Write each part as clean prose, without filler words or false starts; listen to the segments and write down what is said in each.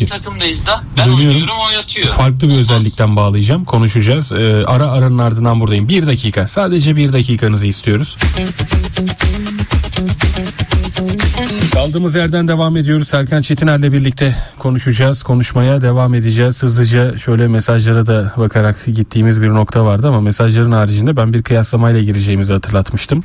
hangi takımdayız da? Ben oynuyorum, o yatıyor. Farklı bir özellikten bağlayacağım. Konuşacağız. Aranın ardından buradayım. 1 dakika. Sadece 1 dakikanızı istiyoruz. Kaldığımız yerden devam ediyoruz. Serkan Çetiner'le birlikte konuşacağız. Konuşmaya devam edeceğiz. Hızlıca şöyle mesajlara da bakarak gittiğimiz bir nokta vardı ama mesajların haricinde ben bir kıyaslamayla gireceğimizi hatırlatmıştım.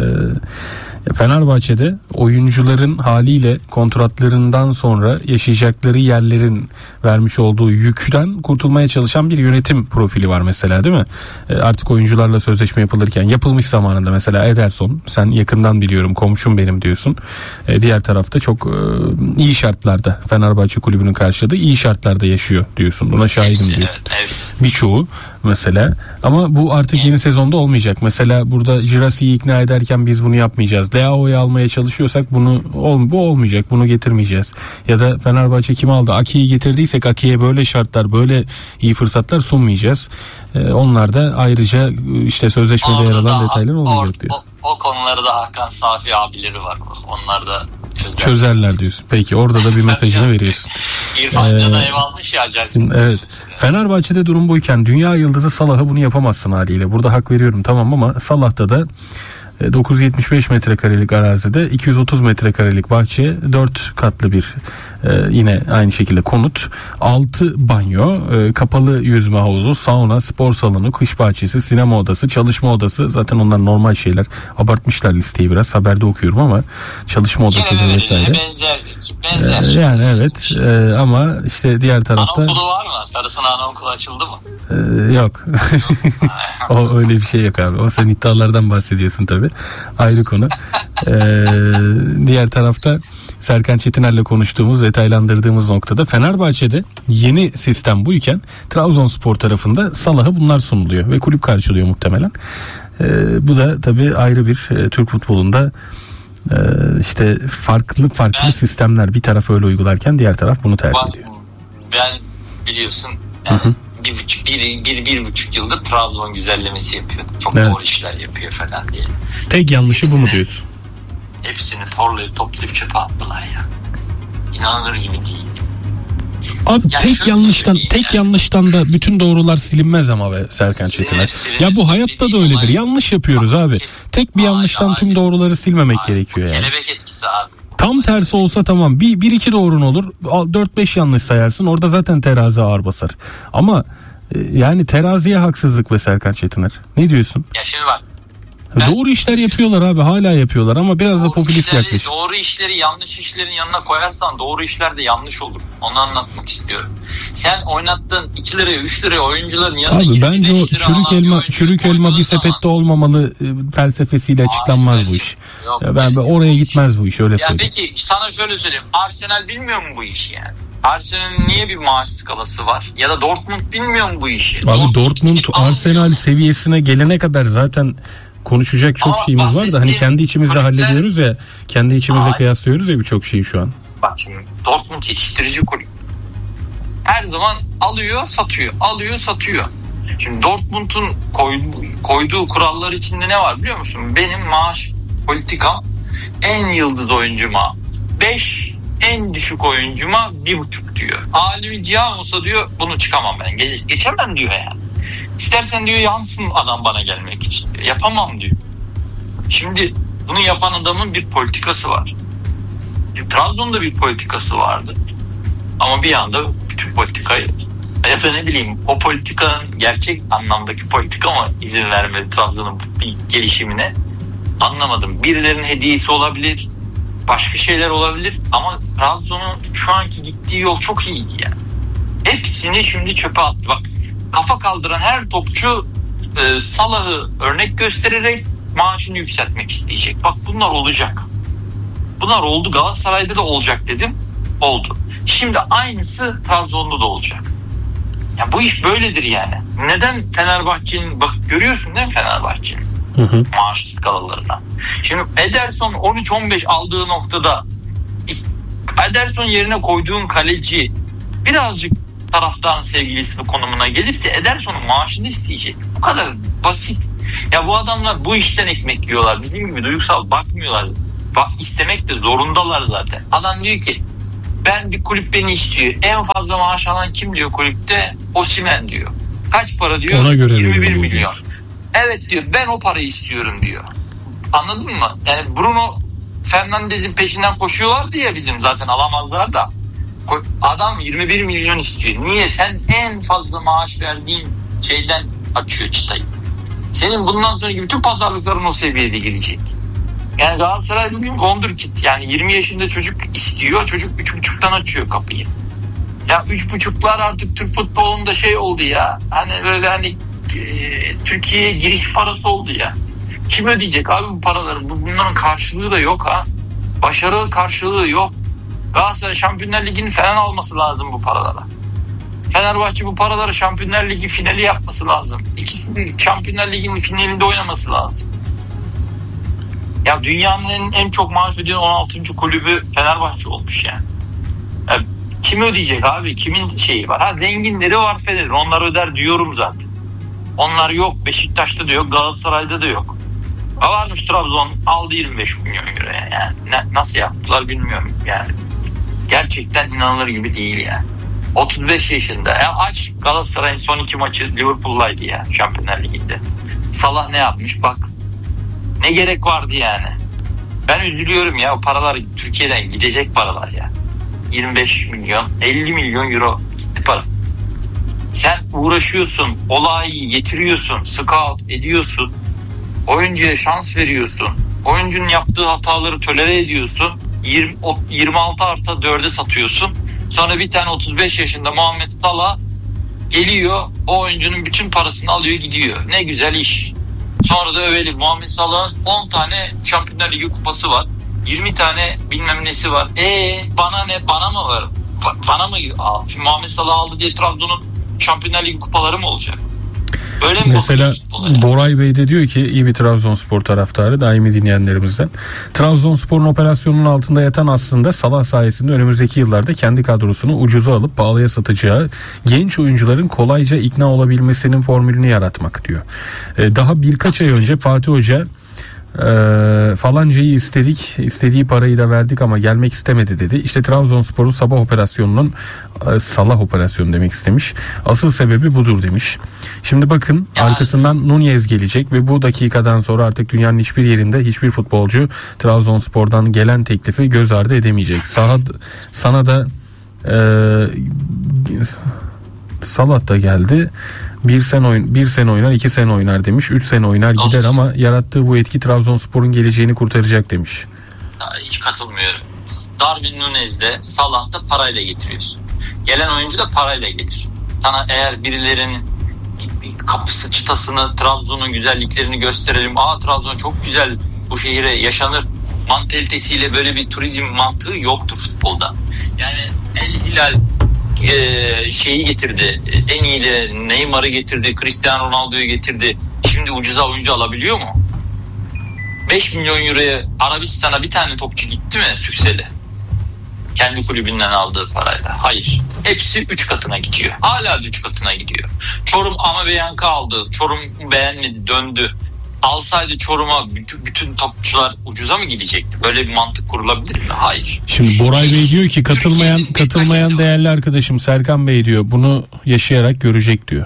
Fenerbahçe'de oyuncuların haliyle kontratlarından sonra yaşayacakları yerlerin vermiş olduğu yükten kurtulmaya çalışan bir yönetim profili var mesela, değil mi? Artık oyuncularla sözleşme yapılırken yapılmış zamanında mesela Ederson, sen yakından biliyorum, komşum benim diyorsun. Diğer tarafta çok iyi şartlarda, Fenerbahçe kulübünün karşıladığı iyi şartlarda yaşıyor diyorsun. Buna şahidim diyorsun. Birçoğu mesela, ama bu artık yeni sezonda olmayacak. Mesela burada Girassi'yi ikna ederken biz bunu yapmayacağız. Leao'yu almaya çalışıyorsak bu olmayacak. Bunu getirmeyeceğiz. Ya da Fenerbahçe kimi aldı? Aki'yi getirdiysek Aki'ye böyle şartlar, böyle iyi fırsatlar sunmayacağız. Onlar da ayrıca işte sözleşmede yer alan detaylar olmayacak diyor. O konularda Hakan Safi abileri var. Onlar da çözerler diyorsun. Peki orada da bir mesajını veriyorsun. İrfan Can'a ev almış ya. Evet. Fenerbahçe'de durum buyken dünya yıldızı Salah'a bunu yapamazsın haliyle. Burada hak veriyorum, tamam, ama Salah'ta da 975 metrekarelik arazide 230 metrekarelik bahçe, 4 katlı bir yine aynı şekilde konut, 6 banyo, kapalı yüzme havuzu, sauna, spor salonu, kış bahçesi, sinema odası, çalışma odası, zaten onlar normal şeyler. Abartmışlar listeyi biraz, haberde okuyorum ama çalışma odası da vesaire. Benzer. Yani evet, ama işte diğer tarafta... Anaokulu var mı? Karısına anaokulu açıldı mı? Yok. O öyle bir şey yok abi. O sen iddialardan bahsediyorsun tabii. Ayrı konu. Diğer tarafta Serkan Çetiner'le konuştuğumuz, detaylandırdığımız noktada Fenerbahçe'de yeni sistem buyken Trabzonspor tarafında Salah'a bunlar sunuluyor ve kulüp karşılıyor muhtemelen. Bu da tabii ayrı bir Türk futbolunda işte farklı sistemler. Bir taraf öyle uygularken diğer taraf bunu tercih ediyor. Ben biliyorsun yani bir buçuk yıldır Trabzon güzellemesi yapıyor. Çok doğru işler yapıyor falan diye. Tek yanlışı bu mu diyorsun? Hepsini toplayıp çöpe attılar ya. İnanılır gibi değil. Abi yani tek yanlıştan da bütün doğrular silinmez ama be Serkan Çetiner. Ya bu hayatta da öyledir. Yanlış yapıyoruz abi. Tek bir yanlıştan tüm doğruları silmemek gerekiyor yani. Kelebek etkisi abi. Tam tersi olsa tamam. Bir iki doğrun olur. 4-5 yanlış sayarsın. Orada zaten terazi ağır basar. Ama yani teraziye haksızlık be Serkan Çetiner. Ne diyorsun? Ya şimdi bak. Doğru işler yapıyorlar abi, hala yapıyorlar ama biraz da popülist yaklaşım. Doğru işleri yanlış işlerin yanına koyarsan doğru işler de yanlış olur. Onu anlatmak istiyorum. Sen oynattığın 2 liraya 3 liraya oyuncuların yanına abi bence o çürük elma bir sepette olmamalı felsefesiyle açıklanmaz bu iş. Ya ben oraya gitmez bu iş, öyle söyleyeyim. Peki sana şöyle söyleyeyim. Arsenal bilmiyor mu bu işi yani? Arsenal'in niye bir maaş skalası var? Ya da Dortmund bilmiyor mu bu işi? Abi Dortmund Arsenal seviyesine gelene kadar zaten konuşacak çok şeyimiz var da hani kendi içimizde hallediyoruz ya, kendi içimizde kıyaslıyoruz ya birçok şeyi şu an. Bak şimdi Dortmund yetiştirici kulüp. Her zaman alıyor satıyor. Şimdi Dortmund'un koyduğu kurallar içinde ne var biliyor musun? Benim maaş politikam en yıldız oyuncuma 5, en düşük oyuncuma 1,5 diyor. Alemi Cihan olsa diyor bunu çıkamam ben. Geçemem diyor yani. İstersen diyor yansın adam bana gelmek için. Yapamam diyor. Şimdi bunu yapan adamın bir politikası var. Şimdi Trabzon'da bir politikası vardı. Ama bir anda bütün politikayı ya da ne bileyim o politikanın gerçek anlamdaki politika mı izin vermedi Trabzon'un bir gelişimine, anlamadım. Birilerinin hediyesi olabilir. Başka şeyler olabilir. Ama Trabzon'un şu anki gittiği yol çok iyi yani. Hepsini şimdi çöpe attı. Bak kafa kaldıran her topçu Salah'ı örnek göstererek maaşını yükseltmek isteyecek. Bak bunlar olacak. Bunlar oldu. Galatasaray'da da olacak dedim. Oldu. Şimdi aynısı Trabzon'da da olacak. Ya bu iş böyledir yani. Neden Fenerbahçe'nin, bak görüyorsun değil mi Fenerbahçe'nin maaş skalalarına. Şimdi Ederson 13-15 aldığı noktada Ederson yerine koyduğun kaleci birazcık taraftarın sevgilisi konumuna gelirse Ederson'un maaşını isteyecek. Bu kadar basit. Ya bu adamlar bu işten ekmek yiyorlar. Bizim gibi duygusal bakmıyorlar. Bak istemek de zorundalar zaten. Adam diyor ki Ben bir kulüp beni istiyor. En fazla maaş alan kim diyor kulüpte? Osimhen diyor. Kaç para diyor? Ona göre 21 milyon. Evet diyor, ben o parayı istiyorum diyor. Anladın mı? Yani Bruno Fernandes'in peşinden koşuyorlardı ya, bizim zaten alamazlar da. Adam 21 milyon istiyor. Niye? Sen en fazla maaş verdiğin şeyden açıyor çıtayı. Senin bundan sonraki bütün pazarlıkların o seviyede gidecek. Yani Galatasaray bugün wonderkid. Yani 20 yaşında çocuk istiyor. Çocuk 3,5'tan açıyor kapıyı. Ya 3,5'lar artık Türk futbolunda şey oldu ya. Hani böyle hani Türkiye'ye giriş parası oldu ya. Kim ödeyecek abi bu paraları? Bunların karşılığı da yok ha. Başarı karşılığı yok. Galatasaray Şampiyonlar Ligi'ni falan alması lazım bu paralara. Fenerbahçe bu paraları Şampiyonlar Ligi finali yapması lazım. İkisinin Şampiyonlar Ligi'nin finalinde oynaması lazım. Ya dünyanın en çok maaş ödeyen 16. kulübü Fenerbahçe olmuş yani. Ya kim ödeyecek abi? Kimin şeyi var? Ha, zenginleri var Fener'in. Onlar öder diyorum zaten. Onlar yok. Beşiktaş'ta da yok. Galatasaray'da da yok. Varmış, Trabzon aldı 25 milyon euro yani. Nasıl yaptılar bilmiyorum yani. Gerçekten inanılır gibi değil yani. 35 yaşında. Ya aç Galatasaray'ın son 2 maçı Liverpool'laydı ya Şampiyonlar Ligi'nde. Salah ne yapmış bak. Ne gerek vardı yani. Ben üzülüyorum ya, o paralar Türkiye'den gidecek paralar ya. 25 milyon, 50 milyon euro gitti para. Sen uğraşıyorsun, olayı getiriyorsun, scout ediyorsun. Oyuncuya şans veriyorsun. Oyuncunun yaptığı hataları tolere ediyorsun. 26+4'e satıyorsun. Sonra bir tane 35 yaşında Muhammed Salah geliyor, o oyuncunun bütün parasını alıyor gidiyor. Ne güzel iş. Sonra da övelim. Muhammed Salah'ın 10 tane Şampiyonlar Ligi kupası var. 20 tane bilmem nesi var. Bana ne? Bana mı var? Bana mı? Şimdi Muhammed Salah aldı diye Trabzon'un Şampiyonlar Ligi kupaları mı olacak? Böyle mi? Mesela Boray Bey de diyor ki, iyi bir Trabzonspor taraftarı, daimi dinleyenlerimizden. Trabzonspor'un operasyonunun altında yatan aslında Salah sayesinde önümüzdeki yıllarda kendi kadrosunu ucuza alıp pahalıya satacağı genç oyuncuların kolayca ikna olabilmesinin formülünü yaratmak diyor. Daha birkaç ay önce Fatih Hoca falancayı istedik, istediği parayı da verdik ama gelmek istemedi dedi. İşte Trabzonspor'un Salah operasyonu demek istemiş. Asıl sebebi budur demiş. Şimdi bakın, arkasından Nunez gelecek ve bu dakikadan sonra artık dünyanın hiçbir yerinde hiçbir futbolcu Trabzonspor'dan gelen teklifi göz ardı edemeyecek. Sana da Salah da geldi. Bir sene oynar, 2 sene oynar demiş. 3 sene oynar gider ama yarattığı bu etki Trabzonspor'un geleceğini kurtaracak demiş. Hiç katılmıyorum. Darwin Nunez'de, Salah'ta parayla getiriyorsun. Gelen oyuncu da parayla gelir. Sana eğer birilerinin kapısı çıtasını, Trabzon'un güzelliklerini gösterelim. Trabzon çok güzel, bu şehire yaşanır mantalitesiyle böyle bir turizm mantığı yoktur futbolda. Yani El Hilal şeyi getirdi, en iyileri Neymar'ı getirdi, Cristiano Ronaldo'yu getirdi. Şimdi ucuza oyuncu alabiliyor mu? 5 milyon euroya Arabistan'a bir tane topçu gitti mi Sükseli? Kendi kulübünden aldığı parayla. Hayır. Hepsi 3 katına gidiyor. Hala 3 katına gidiyor. Çorum Amabeyank'ı aldı. Çorum beğenmedi, döndü. Alsaydı Çorum'a bütün topçular ucuza mı gidecekti? Böyle bir mantık kurulabilir mi? Hayır. Şimdi Boray Bey diyor ki katılmayan değerli arkadaşım Serkan Bey diyor, bunu yaşayarak görecek diyor.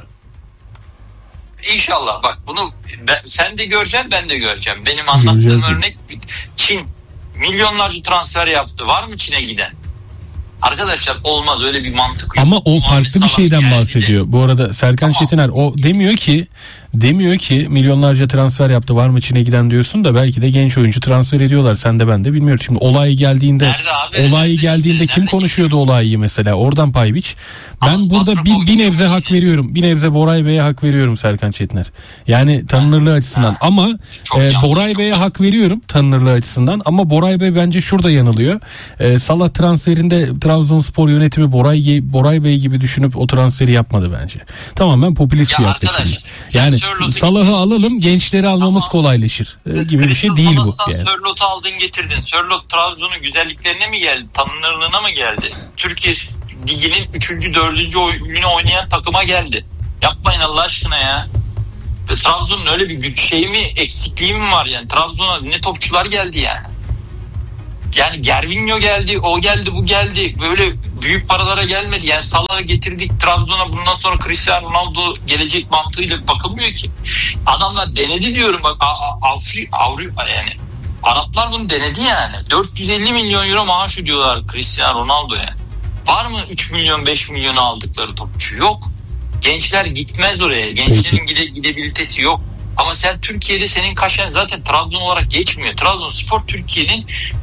İnşallah bak, bunu sen de göreceksin, ben de göreceğim. Benim anlattığım örnek Çin milyonlarca transfer yaptı. Var mı Çin'e giden? Arkadaşlar olmaz, öyle bir mantık yok. Ama o farklı bir şeyden bahsediyor. Bu arada Serkan Çetiner o demiyor ki milyonlarca transfer yaptı, var mı Çin'e giden diyorsun da, belki de genç oyuncu transfer ediyorlar. Sen de ben de bilmiyorum. Şimdi olay geldiğinde kim konuşuyordu olayı mesela? Oradan pay biç. Ben burada bir nebze hak veriyorum. Bir nebze Boray Bey'e hak veriyorum Serkan Çetiner. Yani tanınırlığı açısından. Ama Boray Bey'e hak veriyorum tanınırlığı açısından. Ama Boray Bey bence şurada yanılıyor. Salah transferinde Trabzonspor yönetimi Boray Bey gibi düşünüp o transferi yapmadı bence. Tamamen popülist bir yaklaşım. Yani Salah'ı alalım, gençleri almamız kolaylaşır gibi bir şey değil bu. Yani. Sörlot'u aldın getirdin. Sörlot Trabzon'un güzelliklerine mi geldi? Tanınırlığına mı geldi? Türkiye Ligi'nin 3. 4. oyunu oynayan takıma geldi. Yapmayın Allah aşkına ya. Ve Trabzon'un öyle bir güç eksikliği mi var yani? Trabzon'a ne topçular geldi yani. Yani Gervinho geldi, o geldi, bu geldi. Böyle büyük paralara gelmedi. Yani Salah'ı getirdik Trabzon'a, bundan sonra Cristiano Ronaldo gelecek mantığıyla bakılmıyor ki. Adamlar denedi diyorum bak. Yani Araplar bunu denedi yani. 450 milyon euro maaş ödüyorlar Cristiano Ronaldo'ya. Var mı 3 milyon 5 milyon aldıkları topçu? Yok. Gençler gitmez oraya. Gençlerin gidebilitesi yok. Ama sen Türkiye'de senin kaşen zaten Trabzon olarak geçmiyor. Trabzonspor Türkiye'nin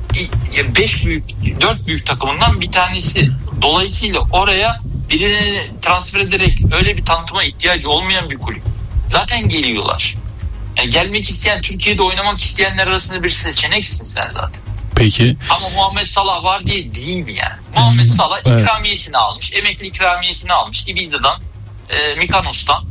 4 büyük takımından bir tanesi. Dolayısıyla oraya birini transfer ederek öyle bir tanıtıma ihtiyacı olmayan bir kulüp. Zaten geliyorlar. Yani gelmek isteyen, Türkiye'de oynamak isteyenler arasında bir seçeneksin sen zaten. Peki. Ama Muhammed Salah var diye değil yani. Muhammed Salah ikramiyesini almış. Emekli ikramiyesini almış. Ibiza'dan, Mikanos'tan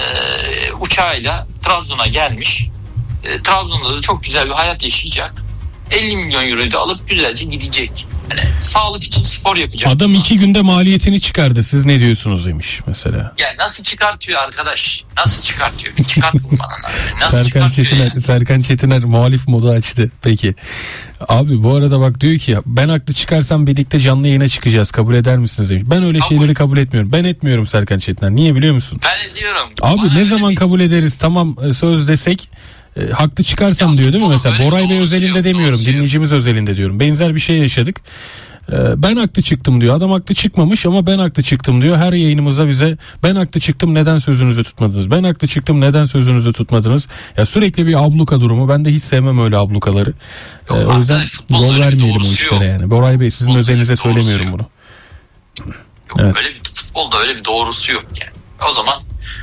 uçağıyla Trabzon'a gelmiş. Trabzon'da da çok güzel bir hayat yaşayacak. 50 milyon euroyu da alıp güzelce gidecek. Yani sağlık için spor yapacak. Adam 2 günde maliyetini çıkardı. Siz ne diyorsunuz demiş mesela. Ya nasıl çıkartıyor arkadaş? Nasıl çıkartıyor? Bir çıkartın bana. Nasıl Serkan Çetiner muhalif modu açtı. Peki. Abi bu arada bak diyor ki ben haklı çıkarsam birlikte canlı yayına çıkacağız. Kabul eder misiniz demiş. Ben öyle şeyleri kabul etmiyorum. Ben etmiyorum Serkan Çetiner. Niye biliyor musun? Ben ediyorum. Abi bana ne zaman kabul ederiz? Tamam söz desek haklı çıkarsam ya diyor değil mi mesela? Boray Bey özelinde demiyorum. Dinleyicimiz özelinde diyorum. Benzer bir şey yaşadık. Ben haklı çıktım diyor. Adam haklı çıkmamış ama ben haklı çıktım diyor. Her yayınımızda bize ben haklı çıktım neden sözünüzü tutmadınız? Ben haklı çıktım neden sözünüzü tutmadınız? Ya sürekli bir abluka durumu. Ben de hiç sevmem öyle ablukaları. O yüzden yol vermeyelim o işlere yani. Boray Bey sizin özelinize söylemiyorum bunu. Yok, evet. Öyle bir futbolda öyle bir doğrusu yok yani. O zaman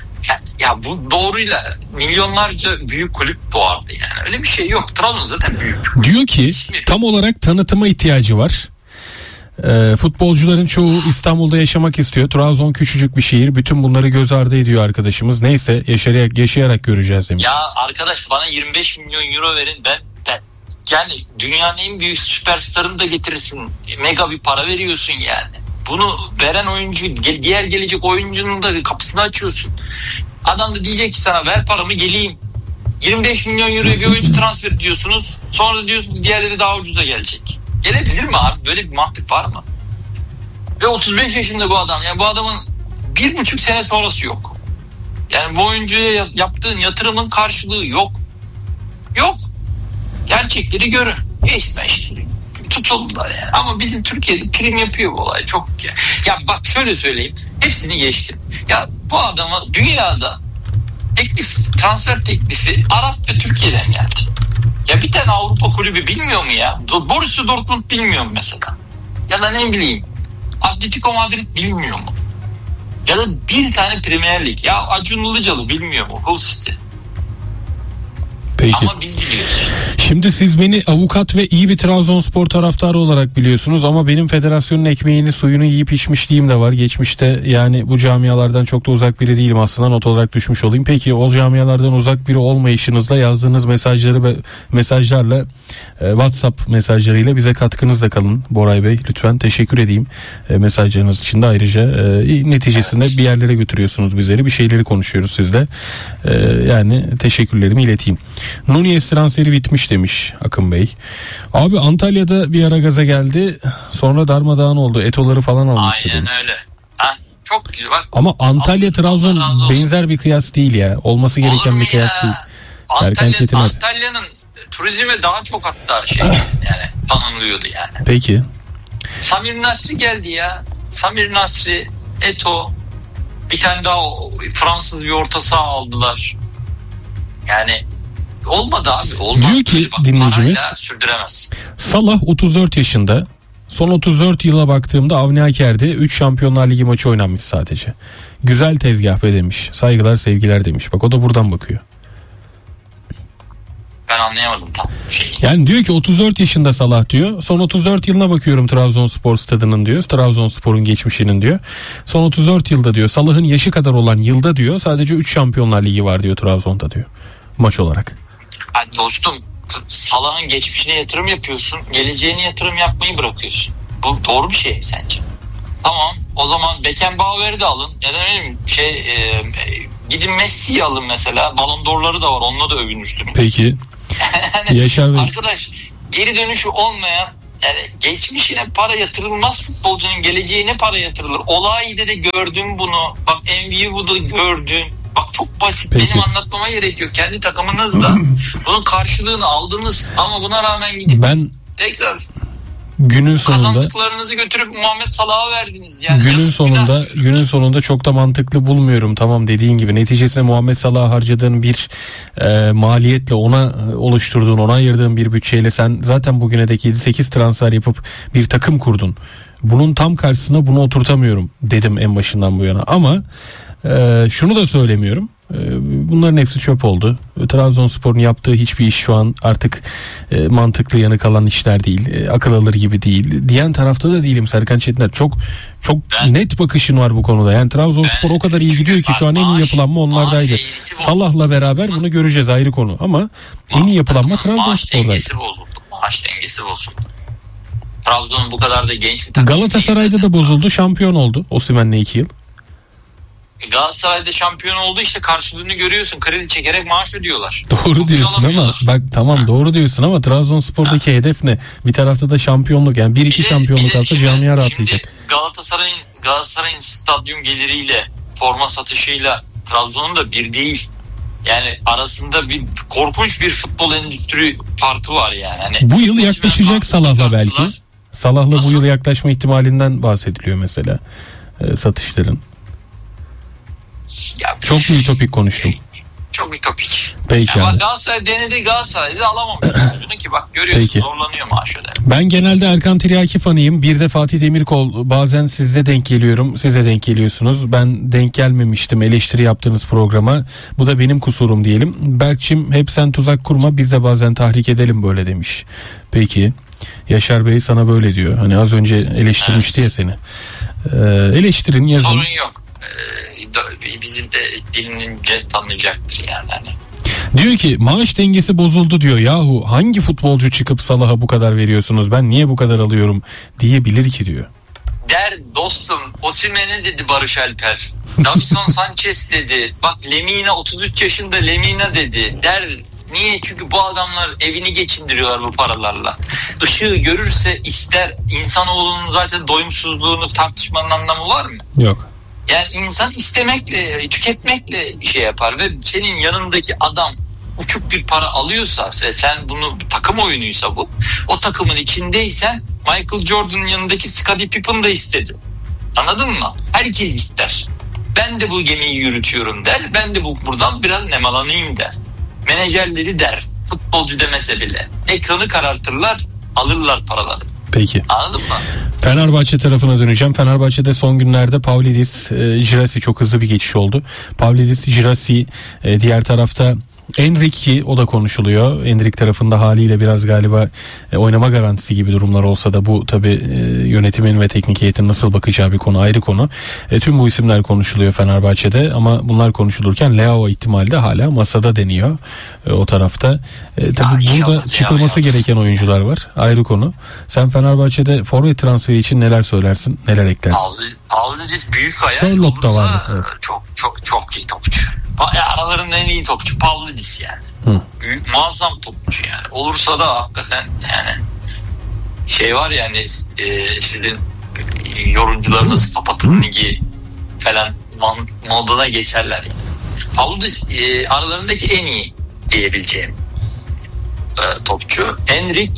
ya bu doğruyla milyonlarca büyük kulüp doğardı yani. Öyle bir şey yok. Trabzon zaten büyük. Diyor ki tam olarak tanıtıma ihtiyacı var. Futbolcuların çoğu İstanbul'da yaşamak istiyor. Trabzon küçücük bir şehir. Bütün bunları göz ardı ediyor arkadaşımız. Neyse yaşayarak göreceğiz demiş. Ya arkadaş bana 25 milyon euro verin ben yani dünyanın en büyük süperstarını da getirirsin. Mega bir para veriyorsun yani. Bunu veren oyuncu diğer gelecek oyuncunun da kapısını açıyorsun. Adam da diyecek ki sana ver paramı geleyim. 25 milyon euroya bir oyuncu transfer diyorsunuz. Sonra da diyorsun diğerleri daha ucuza gelecek. Gelebilir mi abi? Böyle bir mantık var mı? Ve 35 yaşında bu adam. Yani bu adamın 1,5 sene sonrası yok. Yani bu oyuncuya yaptığın yatırımın karşılığı yok. Yok. Gerçekleri görün. İşte tutuldular yani. Ama bizim Türkiye'de prim yapıyor bu olay. Çok ya bak şöyle söyleyeyim. Hepsini geçtim. Ya bu adama dünyada transfer teklifi Arap ve Türkiye'den geldi. Ya bir tane Avrupa kulübü bilmiyor mu ya? Borussia Dortmund bilmiyor mu mesela? Ya da ne bileyim Atletico Madrid bilmiyor mu? Ya da bir tane Premier Lig. Ya Acun Ilıcalı bilmiyor mu? Hull City. Peki. Ama biz biliyoruz. Şimdi siz beni avukat ve iyi bir Trabzonspor taraftarı olarak biliyorsunuz ama benim federasyonun ekmeğini suyunu yiyip içmişliğim de var. Geçmişte yani bu camialardan çok da uzak biri değilim aslında, not olarak düşmüş olayım. Peki o camialardan uzak biri olmayışınızla yazdığınız mesajları ve mesajlarla WhatsApp mesajlarıyla bize katkınızla kalın Boray Bey. Lütfen teşekkür edeyim mesajlarınız için de ayrıca neticesinde bir yerlere götürüyorsunuz bizleri, bir şeyleri konuşuyoruz sizle. Yani teşekkürlerimi ileteyim. Nunez transferi bitmiş demiş Akın Bey. Abi Antalya'da bir ara gaza geldi. Sonra darmadağın oldu. Etoları falan almıştı. Aynen demiş. Öyle. Ha, çok güzel bak. Ama Antalya Trabzon benzer bir kıyas değil ya. Olması gereken bir kıyas değil. Antalya'nın turizme daha çok hatta yani tanınıyordu yani. Peki. Samir Nasri geldi ya. Samir Nasri, Eto, bir tane daha Fransız bir orta saha aldılar. Yani olmadı abi. Olmaz. Diyor ki dinleyicimiz sürdüremez. Salah 34 yaşında. Son 34 yıla baktığımda Avni Aker'de 3 Şampiyonlar Ligi maçı oynanmış sadece. Güzel tezgah be demiş. Saygılar sevgiler demiş. Bak o da buradan bakıyor. Ben anlayamadım tam şeyi. Yani diyor ki 34 yaşında Salah diyor. Son 34 yılına bakıyorum Trabzonspor stadının diyor. Trabzonspor'un geçmişinin diyor. Son 34 yılda diyor. Salah'ın yaşı kadar olan yılda diyor. Sadece 3 Şampiyonlar Ligi var diyor Trabzon'da diyor. Maç olarak. Ay dostum, Salah'ın geçmişine yatırım yapıyorsun. Geleceğine yatırım yapmayı bırakıyorsun. Bu doğru bir şey mi sence? Tamam. O zaman Beckenbauer'i de alın. Ya da ne bileyim gidin Messi'yi alın mesela. Ballon d'Or'ları da var. Onunla da övünürsünüz. Peki. Yani Yaşar Bey. arkadaş geri dönüşü olmayan yani geçmişine para yatırılmaz, futbolcunun geleceğine para yatırılır. Olayda de gördüm bunu. Bak MVU'da gördün. Bak çok basit. Peki. Benim anlatmama gerek yok. Kendi takımınızla bunun karşılığını aldınız ama buna rağmen gidip tekrar günün sonunda kazandıklarınızı götürüp Muhammed Salah'a verdiniz. Yani günün sonunda çok da mantıklı bulmuyorum. Tamam, dediğin gibi neticesinde Muhammed Salah'a harcadığın bir maliyetle, ona oluşturduğun, ona ayırdığın bir bütçeyle sen zaten bugüne dek 7-8 transfer yapıp bir takım kurdun. Bunun tam karşısına bunu oturtamıyorum dedim en başından bu yana. Ama şunu da söylemiyorum. Bunların hepsi çöp oldu. Trabzonspor'un yaptığı hiçbir iş şu an artık mantıklı yanı kalan işler değil. Akıl alır gibi değil. Diyen tarafta da değilim Serkan Çetiner. Çok net bakışın var bu konuda. Yani Trabzonspor o kadar iyi gidiyor ki şu an en iyi yapılanma onlardaydı. Salah'la beraber bunu göreceğiz, ayrı konu. Ama en iyi yapılanma Trabzonspor'daydı. Maaş dengesi bozuldu. Trabzon'un bu kadar da genç bir takım. Galatasaray'da da bozuldu. Şampiyon oldu Osimhen'le 2 yıl. Galatasaray'da şampiyon oldu, işte karşılığını görüyorsun. Kredi çekerek maaş ödüyorlar. Doğru diyorsun ama bak tamam, doğru diyorsun ama Trabzonspor'daki hedef ne? Bir tarafta da şampiyonluk, yani 1-2 şampiyonluk alsa camia rahatlayacak. Şimdi Galatasaray'ın stadyum geliriyle, forma satışıyla Trabzon'un da bir değil. Yani arasında bir korkunç bir futbol endüstri farkı var yani. Hani bu yıl yaklaşacak Salah'la belki. Salah'la bu yıl yaklaşma ihtimalinden bahsediliyor mesela satışların. Ya, çok mu ütopik konuştum? Çok ütopik. Peki yani abi. Galatasaray denedi, Galatasaray'da alamamış sonucunu ki bak görüyorsun. Peki. Zorlanıyor maaş öder. Ben genelde Erkan Tiryaki fanıyım. Bir de Fatih Demirkol, bazen size denk geliyorum, size denk geliyorsunuz. Ben denk gelmemiştim eleştiri yaptığınız programa. Bu da benim kusurum diyelim. Berkçim, hep sen tuzak kurma, biz de bazen tahrik edelim böyle demiş. Peki. Yaşar Bey sana böyle diyor. Hani az önce eleştirmişti ya seni. Eleştirin, yazın. Sorun yok. Bizim de dilinince tanıyacaktır yani. Diyor ki maaş dengesi bozuldu diyor. Yahu hangi futbolcu çıkıp Salah'a bu kadar veriyorsunuz, ben niye bu kadar alıyorum diyebilir ki diyor. Der dostum, Osimhen'e dedi Barış Alper. Davinson Sanchez dedi. Bak Lemina 33 yaşında Lemina dedi. Der. Niye? Çünkü bu adamlar evini geçindiriyorlar bu paralarla. Işığı görürse ister. İnsanoğlunun zaten doyumsuzluğunu tartışmanın anlamı var mı? Yok. Yani insan istemekle, tüketmekle şey yapar ve senin yanındaki adam uçuk bir para alıyorsa ve sen bunu takım oyunuysa bu, o takımın içindeysen Michael Jordan'ın yanındaki Scottie Pippen da istedi. Anladın mı? Herkes ister. Ben de bu gemiyi yürütüyorum der. Ben de buradan biraz nemalanayım der. Menajerleri der. Futbolcu demese bile. Ekranı karartırlar, alırlar paraları. Peki. Anladın mı? Fenerbahçe tarafına döneceğim. Fenerbahçe'de son günlerde Pavlidis, Girassi çok hızlı bir geçiş oldu. Pavlidis, Girassi, diğer tarafta Endrick, o da konuşuluyor. Endrick tarafında haliyle biraz galiba oynama garantisi gibi durumlar olsa da bu tabii yönetimin ve teknik heyetin nasıl bakacağı bir konu, ayrı konu. Tüm bu isimler konuşuluyor Fenerbahçe'de ama bunlar konuşulurken Leao ihtimali de hala masada deniyor o tarafta. Tabii burada çıkılması gereken oyuncular var, ayrı konu. Sen Fenerbahçe'de forvet transferi için neler söylersin, neler eklersin? Pavlidis büyük hayal Charlotte olursa var, evet. çok iyi topçu. Aralarında en iyi topçu Pavlidis yani. Büyük, muazzam topçu yani. Olursa da hakikaten yani şey var yani sizin yorumcularınız Sapat'ın ligi falan moduna geçerler yani. Pavlidis aralarındaki en iyi diyebileceğim topçu. Endrick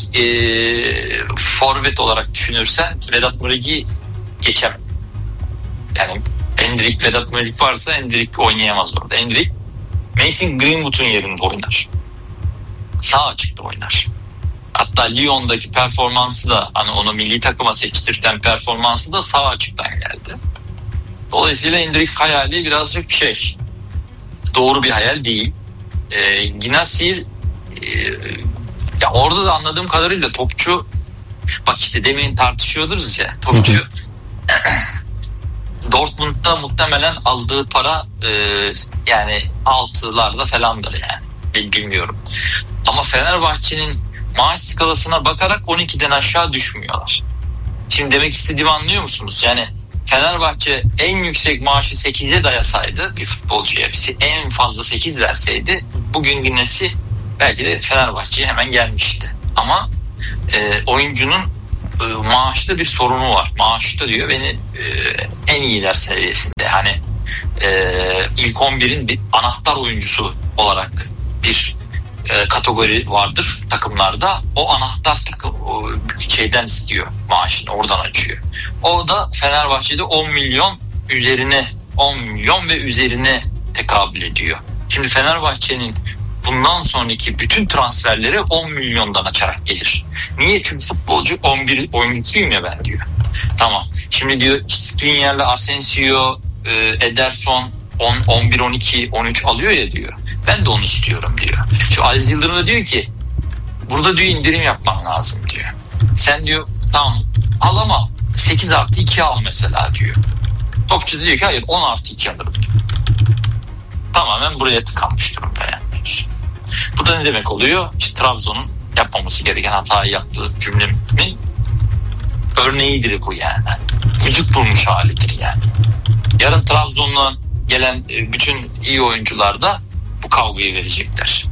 forvet olarak düşünürsen Vedat Muriq'i geçemem. Yani Endrick, Vedat Muriq varsa Endrick oynayamaz orada. Endrick Mason Greenwood'un yerinde oynar. Sağ açıkta oynar. Hatta Lyon'daki performansı da hani onu milli takıma seçtirten performansı da sağ açıktan geldi. Dolayısıyla Endrick hayali birazcık doğru bir hayal değil. Ginasir ya orada da anladığım kadarıyla topçu, bak işte demin tartışıyordunuz ya, topçu Dortmund'da muhtemelen aldığı para yani 6'larda falandır yani. Bilmiyorum. Ama Fenerbahçe'nin maaş skalasına bakarak 12'den aşağı düşmüyorlar. Şimdi demek istediğimi anlıyor musunuz? Yani Fenerbahçe en yüksek maaşı 8'e dayasaydı bir futbolcuya, en fazla 8 verseydi bugün Ginassi belki de Fenerbahçe'ye hemen gelmişti. Ama oyuncunun maaşta bir sorunu var. Maaşta diyor beni en iyiler seviyesinde. Hani ilk 11'in anahtar oyuncusu olarak bir kategori vardır takımlarda. O anahtar takım şeyden istiyor maaşını, oradan açıyor. O da Fenerbahçe'de 10 milyon ve üzerine tekabül ediyor. Şimdi Fenerbahçe'nin bundan sonraki bütün transferleri 10 milyondan açarak gelir. Niye? Çünkü futbolcu 11 oyuncusuyum ya ben diyor. Tamam. Şimdi diyor Skriniar'la Asensio, Ederson 11, 12, 13 alıyor ya diyor. Ben de onu istiyorum diyor. Şu Aziz Yıldırım da diyor ki burada diyor indirim yapman lazım diyor. Sen diyor tamam al ama 8+2 al mesela diyor. Topçu da diyor ki hayır 10+2 alırım diyor. Tamamen buraya tıkanmış durumda yani. Bu da ne demek oluyor? İşte Trabzon'un yapmaması gereken hatayı yaptığı cümlemin örneğidir bu yani. Vücut bulmuş halidir yani. Yarın Trabzon'dan gelen bütün iyi oyuncular da bu kavgayı verecekler.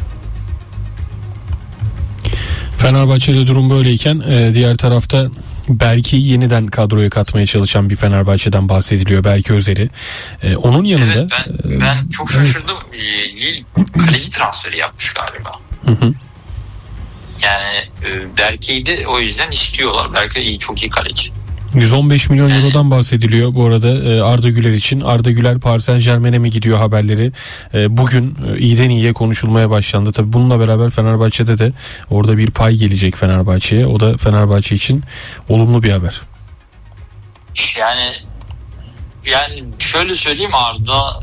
Fenerbahçe'de durum böyleyken diğer tarafta Berke'yi yeniden kadroya katmaya çalışan bir Fenerbahçe'den bahsediliyor. Berke Özer'i. Onun yanında... Evet, ben çok şaşırdım. Lille kaleci transferi yapmış galiba. Hı. Yani Berke'yi de o yüzden istiyorlar. Berke çok iyi kaleci. 115 milyon eurodan bahsediliyor bu arada Arda Güler için. Arda Güler Paris Saint-Germain'e mi gidiyor haberleri bugün iyiden iyiye konuşulmaya başlandı. Tabii bununla beraber Fenerbahçe'de de orada bir pay gelecek Fenerbahçe'ye. O da Fenerbahçe için olumlu bir haber. Yani şöyle söyleyeyim, Arda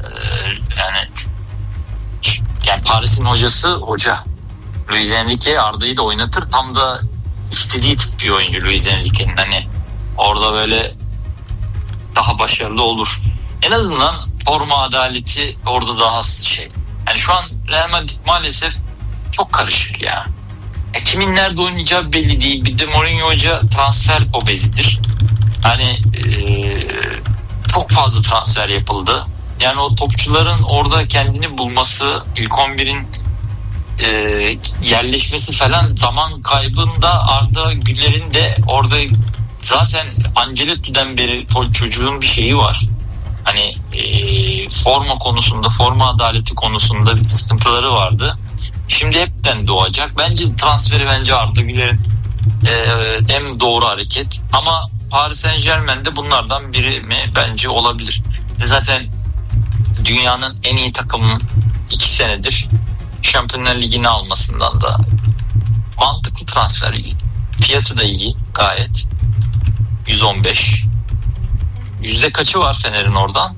yani Paris'in hoca Luis Enrique Arda'yı da oynatır. Tam da istediği tip bir oyuncu Luis Enrique'nin. Hani orada böyle daha başarılı olur. En azından forma adaleti orada daha şey. Yani şu an Real Madrid maalesef çok karışık ya. Kimin nerede oynayacağı belli değil. Bir de Mourinho Hoca transfer obezidir. Hani çok fazla transfer yapıldı. Yani o topçuların orada kendini bulması, ilk 11'in yerleşmesi falan zaman kaybında Arda Güler'in de orada zaten Ancelotti'den beri çocuğun bir şeyi var. Hani forma konusunda, forma adaleti konusunda bir sıkıntıları vardı. Şimdi hepten doğacak. Bence transferi Arda Güler'in en doğru hareket. Ama Paris Saint-Germain'de bunlardan biri mi? Bence olabilir. Zaten dünyanın en iyi takımı 2 senedir Şampiyonlar Ligi'ni almasından da mantıklı transfer. Fiyatı da iyi gayet. 115. Yüzde kaçı var Fener'in oradan?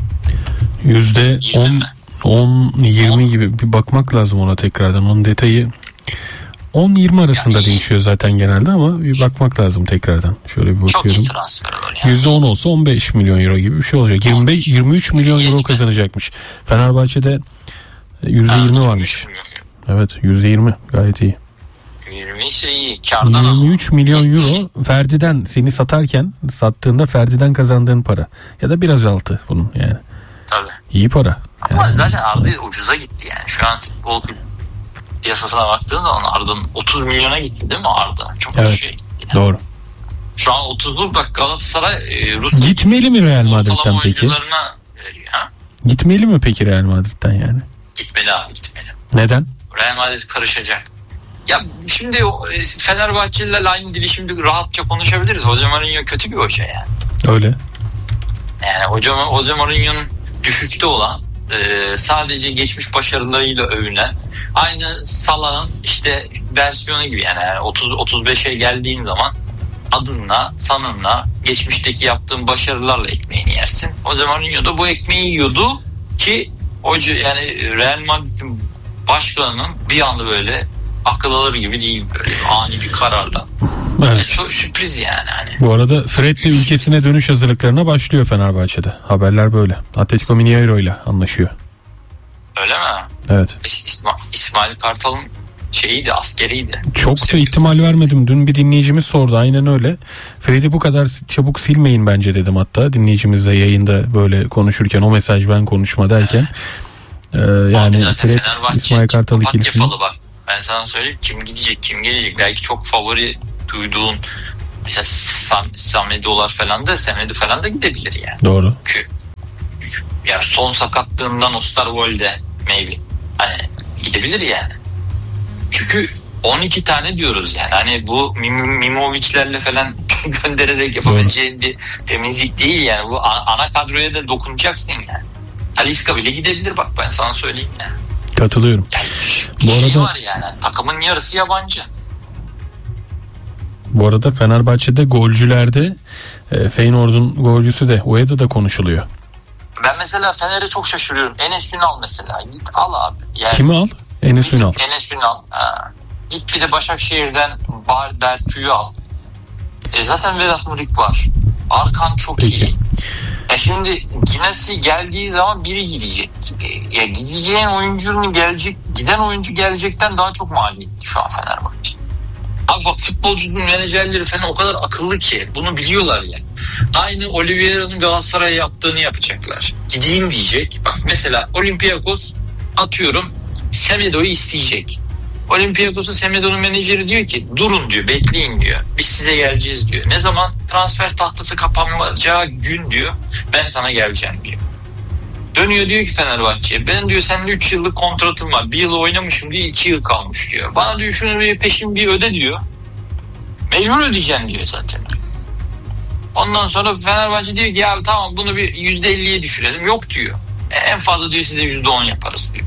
%10-20 gibi bir bakmak lazım ona tekrardan. Onun detayı 10-20 arasında yani değişiyor zaten genelde ama bir bakmak lazım tekrardan. Şöyle bir bakıyorum. Çok iyi transfer olur yani. %10 olsa 15 milyon euro gibi bir şey olacak. 23 milyon euro kazanacakmış. Fenerbahçe'de %20 varmış. Evet, %20 gayet iyi. 20 iyi. Kardan 23 milyon euro Ferdi'den seni sattığında Ferdi'den kazandığın para. Ya da biraz altı bunun yani. Tabii. İyi para. Ama yani. zaten Arda ucuza gitti yani. Şu an futbol piyasasına baktığın zaman Arda'nın 30 milyona gitti değil mi Arda? Çok evet, şey gitti. Yani. Doğru. Şu an 30'luk bak Galatasaray Rus gitmeli mi Real Madrid'den peki? Veriyor, ha? Gitmeli mi peki Real Madrid'den yani? Gitmeli abi, gitmeli. Neden? Real Madrid karışacak. Ya şimdi Fenerbahçelilerle aynı dili şimdi rahatça konuşabiliriz. Jose Mourinho kötü bir hoca yani. Öyle. Yani Jose Mourinho'nun düşüşte olan, sadece geçmiş başarılarıyla övülen, aynı Salah'ın işte versiyonu gibi yani 30-35'e geldiğin zaman adınla, sanınla, geçmişteki yaptığın başarılarla ekmeğini yersin. Jose Mourinho da bu ekmeği yiyordu ki hoca yani Real Madrid'in başkanının bir anda böyle akıl alır gibi değil, böyle ani bir kararla. Evet. Yani çok sürpriz yani. Hani. Bu arada Fred de ülkesine dönüş hazırlıklarına başlıyor Fenerbahçe'de. Haberler böyle. Atletico Mineiro ile anlaşıyor. Öyle mi? Evet. İsmail Kartal'ın şeyiydi, askeriydi. Çok da ihtimal vermedim. Dün bir dinleyicimiz sordu. Aynen öyle. Fred'i bu kadar çabuk silmeyin bence dedim hatta. Dinleyicimizle yayında böyle konuşurken, o mesaj ben konuşma derken. Yani Fred, İsmail Kartal ikilisini. Bak ben sana söyleyeyim, kim gidecek, kim gelecek. Belki çok favori duyduğun Mesela Semedo falan da gidebilir yani. Doğru. Çünkü ya son sakatlığından Osterwolde maybe hani gidebilir yani. Çünkü 12 tane diyoruz yani. Hani bu Mimovic'lerle falan göndererek yapabileceğin bir temizlik değil yani. Bu ana kadroya da dokunacaksın yani. Talisca bile gidebilir, bak ben sana söyleyeyim yani. Katılıyorum. Yani Bu arada var yani. Takımın yarısı yabancı. Bu arada Fenerbahçe'de golcülerde Feyenoord'un golcüsü de Ueda'da konuşuluyor. Ben mesela Fener'e çok şaşırıyorum. Enes Ünal mesela. Git al abi. Yani, kimi al? Enes Ünal. Enes Ünal. Git bir de Başakşehir'den Berkü'yü al. Zaten Vedat Murik var. Arkan çok Peki. iyi. Şimdi Ginesi geldiği zaman biri gidecek. Ya giden oyuncu gelecekten daha çok maliyetli şu an Fenerbahçe. Abi bak, futbolcunun menajerleri falan o kadar akıllı ki bunu biliyorlar ya. Aynı Oliveira'nın Galatasaray'a yaptığını yapacaklar. Gideyim diyecek. Bak mesela Olympiakos atıyorum Semedo'yu isteyecek. Olympiakos'un Semedo'nun menajeri diyor ki durun diyor, bekleyin diyor. Biz size geleceğiz diyor. Ne zaman transfer tahtası kapanmayacağı gün diyor, ben sana geleceğim diyor. Dönüyor diyor ki Fenerbahçe'ye, ben diyor seninle 3 yıllık kontratım var. 1 yıl oynamışım diyor, 2 yıl kalmış diyor. Bana diyor şunu bir peşin bir öde diyor. Mecbur ödeyeceksin diyor zaten diyor. Ondan sonra Fenerbahçe diyor ki ya tamam bunu bir %50'ye düşürelim. Yok diyor. En fazla diyor size %10 yaparız diyor.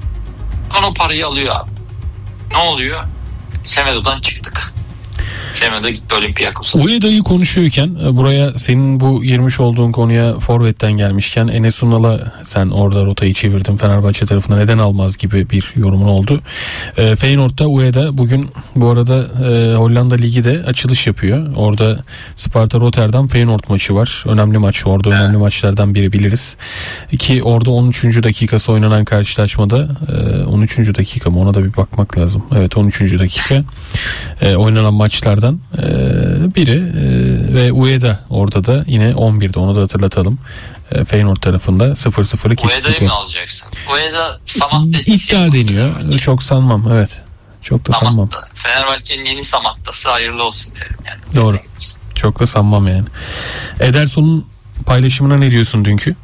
O parayı alıyor abi. Ne oluyor? Semedo'dan çıktık. Semedo gitti Olympiakos'a. Ueda'yı konuşuyorken buraya senin bu girmiş olduğun konuya forvetten gelmişken Enes Ünal'a sen orada rotayı çevirdin, Fenerbahçe tarafına neden almaz gibi bir yorumun oldu. Feyenoord'da Ueda bugün bu arada Hollanda Ligi de açılış yapıyor. Orada Sparta Rotterdam Feyenoord maçı var. Önemli maç. Orada önemli maçlardan biri biliriz. Ki orada 13. dakikası oynanan karşılaşmada 13. dakika mı, ona da bir bakmak lazım. Evet, 13. dakika oynanan maçlardan biri ve Ueda orada da yine 11'de, onu da hatırlatalım. Feyenoord tarafında 0-0'lık Ueda'yı eşitlik mı var. alacaksın? Ueda Samatta İddia deniyor. Çok sanmam. Evet. Çok da sanmam. Samatta. Fenerbahçe'nin yeni Samatta'sı, hayırlı olsun derim yani. Doğru. Çok da sanmam yani. Ederson'un paylaşımına ne diyorsun dünkü?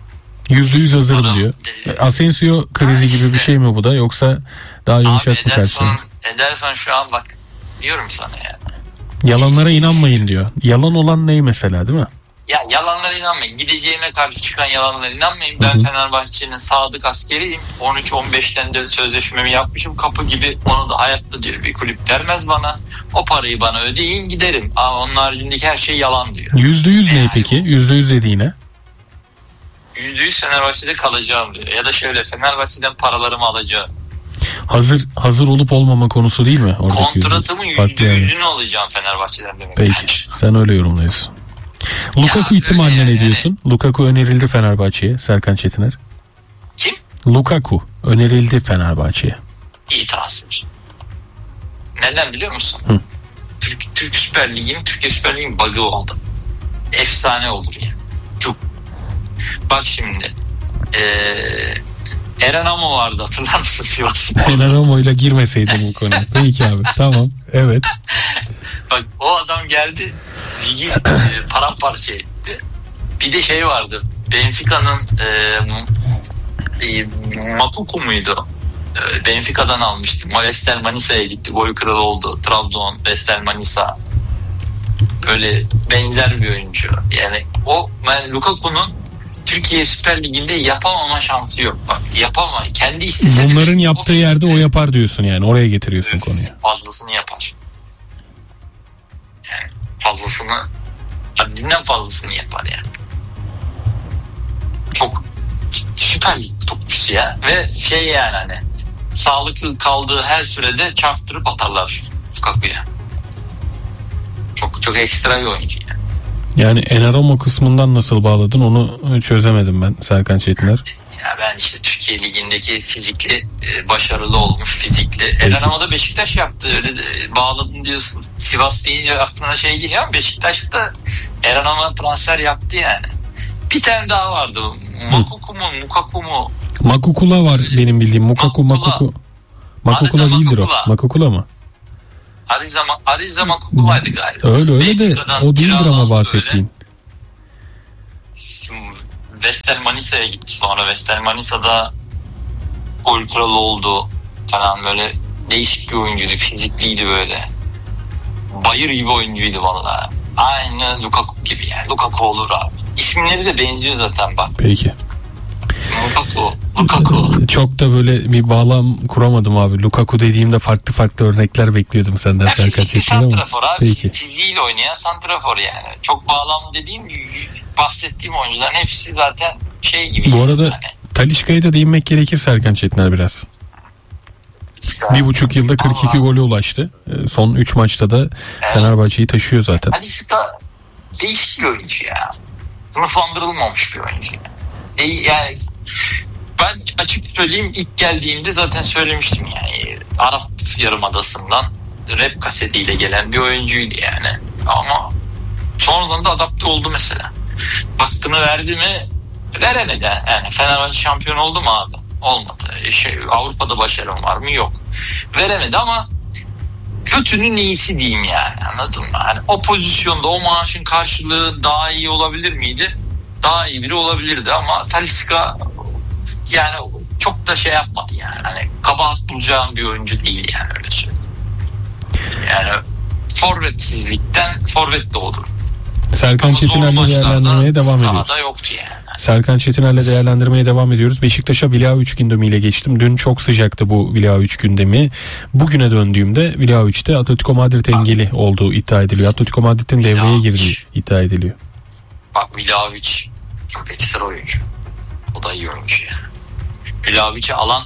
%100 hazırım diyor. Asensio krizi gibi bir şey mi bu da, yoksa daha yumuşak mı karşılıyor? Ederson şu an bak diyorum sana ya. Yalanlara inanmayın diyor. Yalan olan ne mesela, değil mi? Ya yalanlara inanmayın. Gideceğime karşı çıkan yalanlara inanmayın. Ben Fenerbahçe'nin sadık askeriyim. 13-15'ten de sözleşmemi yapmışım. Kapı gibi, onu da hayatta diyor bir kulüp vermez bana. O parayı bana ödeyin giderim. Ama onun haricindeki her şey yalan diyor. %100 ne peki? %100 dediğine? %100 Fenerbahçe'de kalacağım diyor. Ya da şöyle, Fenerbahçe'den paralarımı alacağım. Hazır olup olmama konusu değil mi? Kontratımın %100'ünü alacağım Fenerbahçe'den demek. Peki. Yani. Sen öyle yorumluyorsun. Lukaku ihtimaline ne diyorsun? Lukaku önerildi Fenerbahçe'ye, Serkan Çetiner. Kim? Lukaku önerildi Fenerbahçe'ye. İyi transfer. Neden biliyor musun? Türk Süper Ligi'nin, Türkiye Süper Ligi'nin bug'ı oldu. Efsane olur ya. Çok. Bak şimdi Eren Amo vardı, hatırlar mısın Sivas? Eren Amo'yla girmeseydin bu konuya. Peki abi, tamam, evet. Bak o adam geldi, ligi paramparça etti. Bir de şey vardı, Benfica'nın Makuku muydu? Benfica'dan almıştı. Vestel Manisa'ya gitti, gol kralı oldu. Trabzon, Vestel Manisa. Böyle benzer bir oyuncu. Yani Lukaku'nun Türkiye Süper Ligi'nde yapamama şansı yok. Bak yapama. Kendi istese bunların yaptığı yerde o yapar diyorsun yani. Oraya getiriyorsun konuyu. Fazlasını yapar. Yani fazlasını, haddinden fazlasını yapar yani. Çok Süper Lig topçusu ya. Ve şey yani hani sağlıklı kaldığı her sürede çarptırıp atarlar Lukaku'ya. Çok ekstra bir oyuncu yani. Yani Enaramo kısmından nasıl bağladın onu çözemedim ben, Serkan Çetiner. Ya ben işte Türkiye Ligi'ndeki fizikli başarılı olmuş fizikli. Eren Ama'da Beşiktaş yaptı, öyle bağladın diyorsun. Sivas deyince aklına şey geliyor ama Beşiktaş'ta Eren Ama transfer yaptı yani. Bir tane daha vardı. Mukaku mu? Makukula var benim bildiğim. Makukula değildir o. Makukula mı? Ariza Makukulay'dı galiba. Öyle de Benfica'dan o değildir ama kiralandı bahsettiğin. Vestel Manisa'ya gitti sonra. Vestel Manisa'da gol kralı oldu falan, böyle değişik bir oyuncuydu. Fizikliydi böyle. Bayır gibi oyuncuydu vallahi. Aynı Lukaku gibi yani. Lukaku olur abi. İsimleri de benziyor zaten bak. Peki. Lukaku. Çok da böyle bir bağlam kuramadım abi. Lukaku dediğimde farklı örnekler bekliyordum senden Ya Serkan fizikli Çetin ama. santrafor abi. Peki. Fiziğiyle oynayan santrafor yani. Çok bağlam dediğim, bahsettiğim oyuncuların hepsi zaten şey gibi. Bu arada yani. Talisca'ya da değinmek gerekir Serkan Çetiner biraz. 1,5 yılda 42 gole ulaştı. Son 3 maçta da Evet. Fenerbahçe'yi taşıyor zaten. Talisca değişik bir oyuncu ya. Sınıflandırılmamış bir oyuncu. Yani ben açık söyleyeyim, ilk geldiğimde zaten söylemiştim yani. Arap Yarımadası'ndan rap kasetiyle gelen bir oyuncuydu yani. Ama sonradan da adapte oldu mesela. Hakkını verdi mi? Veremedi. Yani Fenerbahçe şampiyon oldu mu abi? Olmadı. Avrupa'da başarım var mı? Yok. Veremedi ama kötünün iyisi diyeyim yani, anladın mı? Yani o pozisyonda o maaşın karşılığı daha iyi olabilir miydi? Daha iyi biri olabilirdi ama Talisca yani çok da şey yapmadı yani. Hani kabahat bulacağım bir oyuncu değil yani, öyle söyleyeyim. Yani forvetsizlikten forvet doğdu. Serkan Çetiner'le değerlendirmeye devam ediyoruz. Sahada yoktu yani. Serkan Çetiner'le değerlendirmeye devam ediyoruz. Beşiktaş'a Vlahovic gündemiyle geçtim. Dün çok sıcaktı bu Vlahovic gündemi. Bugüne döndüğümde Vlahovic'te Atletico Madrid engeli olduğu iddia ediliyor. Atletico Madrid'in devreye girdiği iddia ediliyor. Bak Vlahovic çok ekstra oyuncu. O da iyi oyuncu yani. Vlahovic'i alan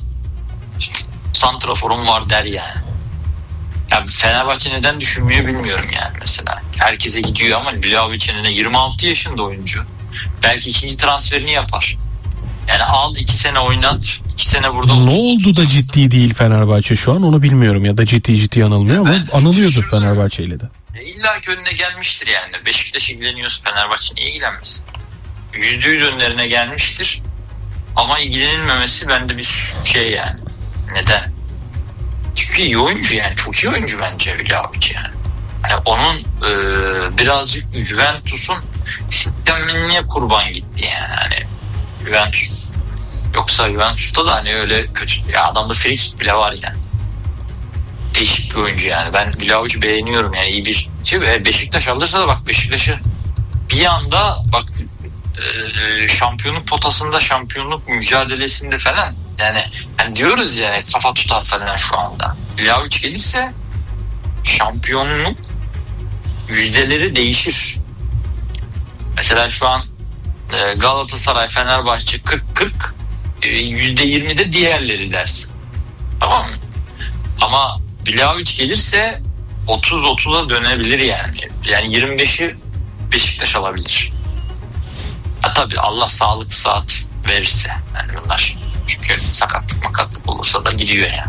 santraforum var der yani. Ya Fenerbahçe neden düşünmüyor bilmiyorum yani mesela. Herkese gidiyor ama Vlahovic'in de 26 yaşında oyuncu. Belki ikinci transferini yapar. Yani al 2 sene oynat, 2 sene burada. Ne oldu da ciddi değil Fenerbahçe şu an, onu bilmiyorum, ya da ciddi anılmıyor ama anılıyordur Fenerbahçe ile de. İlla ki önüne gelmiştir yani. Beşiktaş ilgileniyorsa Fenerbahçe niye ilgilenmesin? %100 önlerine gelmiştir. Ama ilgilenilmemesi bende bir şey yani. Neden? Çünkü iyi oyuncu yani. Çok iyi oyuncu bence Vlahovic yani. Hani onun birazcık Juventus'un sistemine kurban gitti yani. Hani Juventus. Yoksa Juventus'ta da hani öyle kötü. Ya adamda free kick bile var yani. Değişik bir oyuncu yani. Ben Vlahovic'i beğeniyorum yani, iyi bir şey. Beşiktaş alırsa da bak, Beşiktaş'ı bir anda bak şampiyonluk potasında, şampiyonluk mücadelesinde falan yani diyoruz ya, kafa tutar falan şu anda. Vlahovic gelirse şampiyonluk yüzdeleri değişir. Mesela şu an Galatasaray, Fenerbahçe 40-40, %20'de diğerleri dersin. Tamam mı? Ama Vlahovic gelirse 30-30'a dönebilir yani. Yani 25'i Beşiktaş alabilir. Ha tabii Allah sağlık saat verirse. Yani bunlar çünkü sakatlık olursa da gidiyor yani.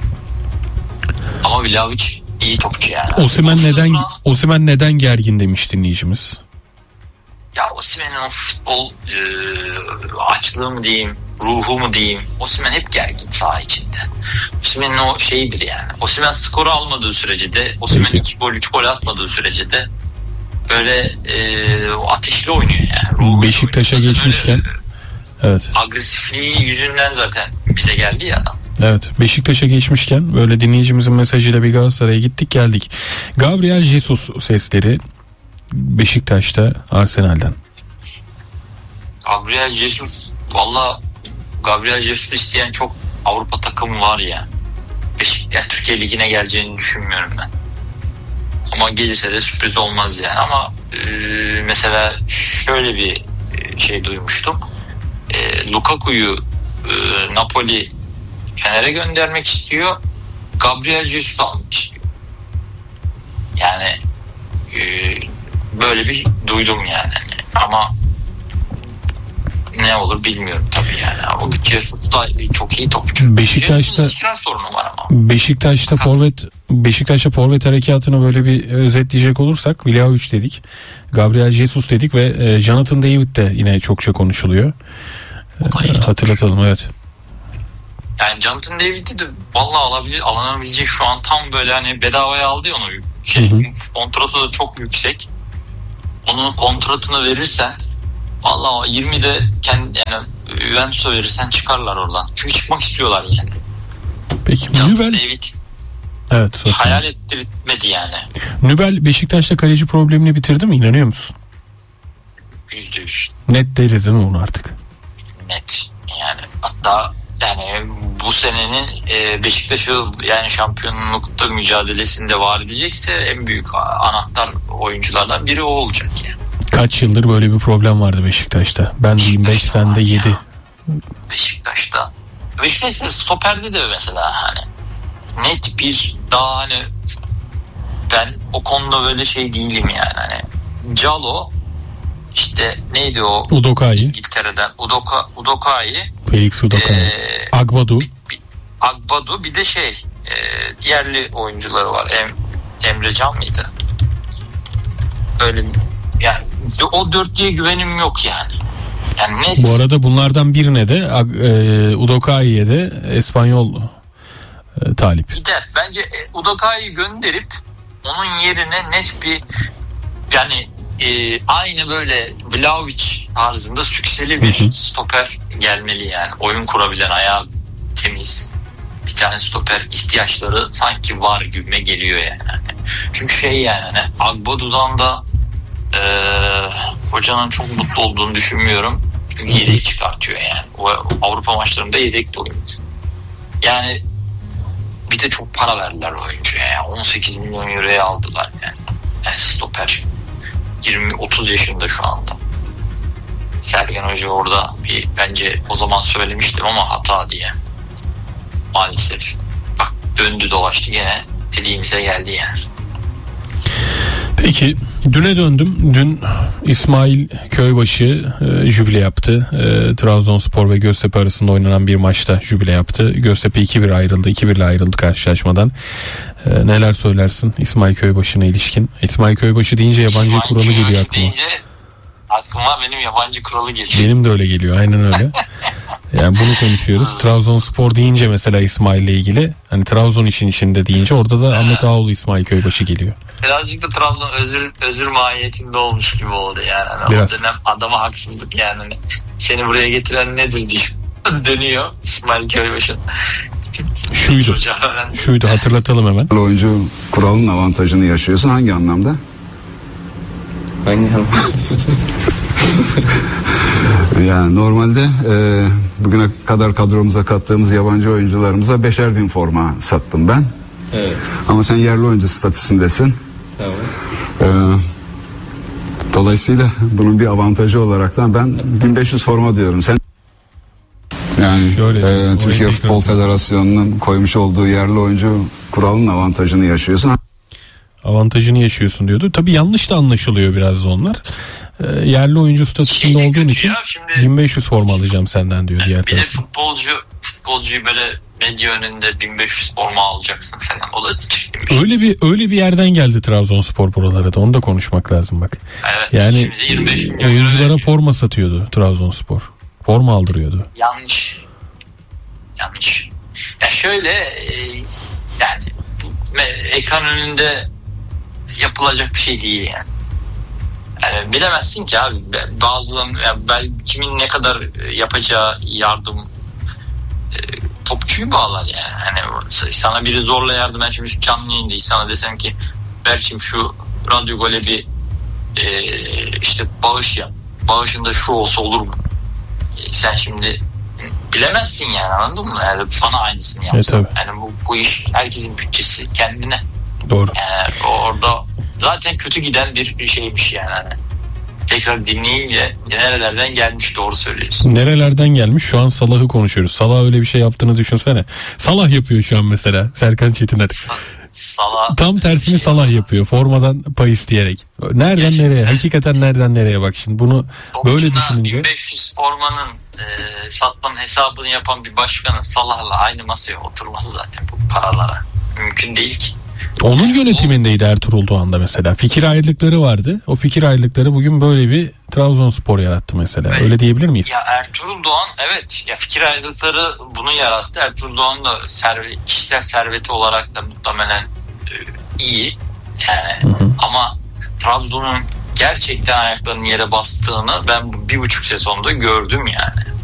Ama Vlahovic iyi topçu yani. Osimhen neden gergin demiş dinleyicimiz. Ya Osimhen'in o futbol açlığı mı diyeyim, ruhu mu diyeyim. Osimhen hep gergin saha içinde. Osimhen'in o şeyidir yani. Osimhen skoru almadığı sürece de, Osimhen 2 gol 3 gol atmadığı sürece de böyle ateşli oynuyor yani. Ruhu Beşiktaş'a geçmişken evet. Agresifliği yüzünden zaten bize geldi ya adam. Evet, Beşiktaş'a geçmişken böyle dinleyicimizin mesajıyla bir Galatasaray'a gittik geldik. Gabriel Jesus sesleri Beşiktaş'ta Arsenal'den. Gabriel Jesus, valla Gabriel Jesus'u isteyen çok Avrupa takımı var ya. Yani Türkiye Ligi'ne geleceğini düşünmüyorum ben. Ama gelirse de sürpriz olmaz yani. Ama mesela şöyle bir şey duymuştum. Lukaku'yu Napoli Fener'e göndermek istiyor. Gabriel Jesus almak istiyor. Yani böyle bir duydum yani. Ama ne olur bilmiyorum tabii yani. O Jesus da çok iyi topçu. Beşiktaş'ta sorunu var ama. Beşiktaş'ta forvet harekatını böyle bir özetleyecek olursak Vlahovic dedik, Gabriel Jesus dedik ve Jonathan David de yine çokça konuşuluyor. Hatırlatalım evet. Yani Jonathan David'i de vallahi alınabilecek şu an tam böyle hani bedavaya aldı ya onu. Kontratı da çok yüksek. Onun kontratını verirsen vallahi 20'de yani Juventus'a verirsen çıkarlar oradan. Çünkü çıkmak istiyorlar yani. Peki Jonathan David evet, hayal ettirmedi yani. Nübel Beşiktaş'ta kaleci problemini bitirdi mi? İnanıyor musun? %100. Net deriz değil mi bunu artık? Net. Yani hatta yani bu senenin Beşiktaş'ı yani şampiyonlukta mücadelesinde var edecekse en büyük anahtar oyunculardan biri o olacak yani. Kaç yıldır böyle bir problem vardı Beşiktaş'ta? Ben diyeyim 5, sen de 7. Beşiktaş'ta stoperde de mesela hani net bir daha hani ben o konuda böyle şey değilim yani hani Calo işte neydi o Udokai. İngiltere'den Udokai Felix Udokai. Agbadu bir de yerli oyuncuları var. Emre Can mıydı? Öyle yani o dörtlüye güvenim yok yani. Yani net. Bu arada bunlardan birine de Udokai'ye de Espanyol talip. Gider. Bence Udokai'yi gönderip onun yerine net bir yani aynı böyle Vlahovic tarzında sükseli bir stoper gelmeli yani. Oyun kurabilen, ayağı temiz bir tane stoper ihtiyaçları sanki var gibime geliyor yani. Çünkü yani hani Agbadu'dan da hocanın çok mutlu olduğunu düşünmüyorum. Çünkü yedek çıkartıyor yani. O Avrupa maçlarında yedek de oyuncu. Yani bir de çok para verdiler o oyuncuya yani. 18 milyon euroya aldılar yani. Yani stoper 20-30 yaşında şu anda. Sergen Hoca orada bence o zaman söylemiştim ama hata diye. Maalesef. Bak döndü dolaştı gene dediğimize geldi yani. Peki düne döndüm. Dün İsmail Köybaşı jübile yaptı. Trabzonspor ve Göztepe arasında oynanan bir maçta jübile yaptı. Göztepe 2-1 ayrıldı. 2-1'le ayrıldı karşılaşmadan. Neler söylersin İsmail Köybaşı'na ilişkin? İsmail Köybaşı deyince yabancı kuralı geliyor aklıma. Aklıma benim yabancı kuralı geliyor. Benim de öyle geliyor. Aynen öyle. Yani bunu konuşuyoruz. Trabzonspor deyince mesela İsmail'le ilgili hani Trabzon işin içinde deyince orada da Ahmet Ağaoğlu İsmail Köybaşı geliyor. Birazcık da Trabzon özür mahiyetinde olmuş gibi oldu yani. Biraz. O dönem adama haksızlık yani. Hani seni buraya getiren nedir diye dönüyor İsmail Köybaşı. Şuydu hatırlatalım hemen. Oyuncu kuralının avantajını yaşıyorsun hangi anlamda? Yani normalde bugüne kadar kadromuza kattığımız yabancı oyuncularımıza 5'er bin forma sattım ben. Evet. Ama sen yerli oyuncu statüsündesin. Tamam. Dolayısıyla bunun bir avantajı olaraktan ben 1500 forma diyorum. Sen yani Türkiye Futbol Federasyonu'nun koymuş olduğu yerli oyuncu kuralının avantajını yaşıyorsun. Avantajını yaşıyorsun diyordu. Tabii yanlış da anlaşılıyor biraz da onlar. Yerli oyuncu statüsünde olduğun için şimdi, 1500 forma alacağım senden diyor diğer taraftan. Bir de futbolcuyu böyle medya önünde 1500 forma alacaksın falan. O da öyle bir yerden geldi Trabzonspor buralara da. Onu da konuşmak lazım bak. Evet. Yani 25 oyunculara forma satıyordu Trabzonspor. Forma aldırıyordu. Yanlış. Ya şöyle yani ekran önünde yapılacak bir şey değil yani. Yani bilemezsin ki abi bazılarının yani kimin ne kadar yapacağı yardım topçuyu bağlar yani. Hani sana biri zorla yardım, ben şimdi canlı yayındayız sana desem ki belki şu Radyo Gol'e bir işte bağış yap. Bağışında şu olsa olur mu? Sen şimdi bilemezsin yani, anladın mı? Yani bana aynısını yapsın. Yani bu iş herkesin bütçesi kendine. Doğru. Yani orada zaten kötü giden bir şeymiş yani. Tekrar dinleyince nerelerden gelmiş, doğru söylüyorsun. Nerelerden gelmiş? Şu an Salah'ı konuşuyoruz. Salah öyle bir şey yaptığını düşünsene. Salah yapıyor şu an mesela. Serkan Çetiner. Salah tam tersini Salah yapıyor. Formadan pay isteyerek. Nereden nereye? Hakikaten nereden nereye bak şimdi. Bunu böyle düşününce. 1500 formanın satmanın hesabını yapan bir başkanın Salah'la aynı masaya oturması zaten bu paralara mümkün değil ki. Onun yönetimindeydi Ertuğrul Doğan'da mesela. Fikir ayrılıkları vardı. O fikir ayrılıkları bugün böyle bir Trabzonspor yarattı mesela. Evet. Öyle diyebilir miyiz? Ya Ertuğrul Doğan, evet, ya fikir ayrılıkları bunu yarattı. Ertuğrul Doğan da kişisel serveti olarak da muhtemelen iyi. Yani ama Trabzon'un gerçekten ayaklarının yere bastığını ben bu 1,5 sezonda gördüm yani.